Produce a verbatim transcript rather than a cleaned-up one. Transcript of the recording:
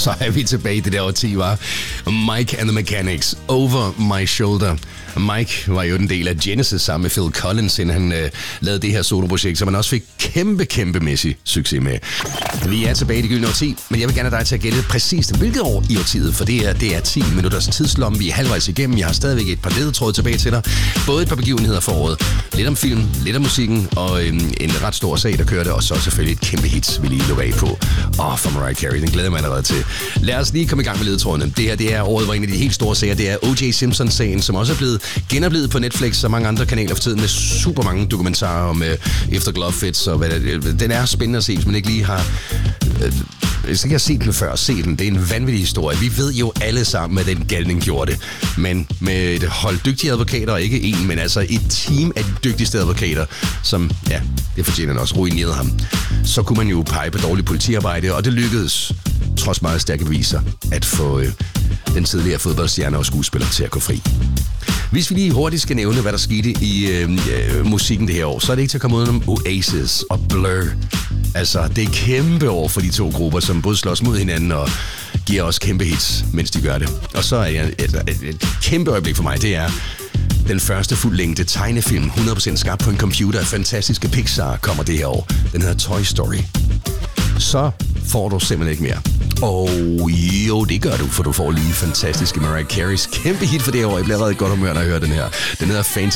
Så er vi tilbage i det der årti, var Mike and the Mechanics, Over My Shoulder. Mike var jo en del af Genesis sammen med Phil Collins, inden han øh, lavede det her soloprojekt, som han også fik kæmpe, kæmpemæssig succes med. Vi er tilbage i det gyldne årti, men jeg vil gerne have dig til at gætte præcist, hvilket år i årtiet, for det er, det er ti minutters tidslomme. Vi er halvvejs igennem. Jeg har stadigvæk et par ledetråde tilbage til dig. Både et par begivenheder for året. Lidt om film, lidt om musikken, og øhm, en ret stor sag, der kørte, og så selvfølgelig et kæmpe hit, vi lige lukker af på. Åh, oh, for Mariah Carey, den glæder jeg mig allerede til. Lad os lige komme i gang med ledetrådene. Det her, det er året, hvor en af de helt store sager, det er O J Simpson-sagen, som også er blevet genoplevet på Netflix og mange andre kanaler for tiden med super mange dokumentarer om øh, efter glove fits og hvad det, den er spændende at se, hvis man ikke lige har øh, hvis ikke har set den før, se den. Det er en vanvittig historie. Vi ved jo alle sammen, at den galning gjorde det. Men med et hold dygtige advokater, og ikke en, men altså et team af de dygtigste advokater, som, ja, det fortjener også, ruinerede ham. Så kunne man jo pege på dårligt politiarbejde, og det lykkedes, trods meget stærke beviser, at få øh, den tidligere fodboldstjerne og skuespiller til at gå fri. Hvis vi lige hurtigt skal nævne, hvad der skete i øh, øh, musikken det her år, så er det ikke til at komme ud om Oasis og Blur. Altså, det er kæmpe år for de to grupper, som både slås mod hinanden og giver os kæmpe hits, mens de gør det. Og så er jeg, et, et, et kæmpe øjeblik for mig, det er den første fuldlængde tegnefilm, hundrede procent skabt på en computer. Fantastiske Pixar kommer det her år. Den hedder Toy Story. Så får du simpelthen ikke mere. Og jo, det gør du, for du får lige fantastiske Mariah Carey's kæmpe hit for det her år. Jeg bliver allerede i godt humør, når jeg hører den her. Den hedder Fantasy.